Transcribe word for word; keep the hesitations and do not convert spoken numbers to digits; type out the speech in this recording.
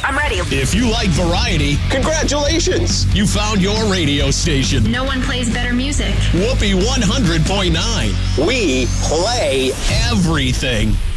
I'm ready. If you like variety, congratulations. You found your radio station. No one plays better music. Whoopee one hundred point nine. We play everything.